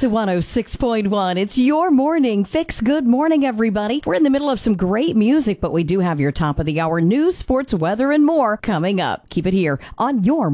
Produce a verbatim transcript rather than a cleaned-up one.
Kix one oh six point one. It's your morning fix. Good morning, everybody. We're in the middle of some great music, but we do have your top of the hour news, sports, weather, and more coming up. Keep it here on your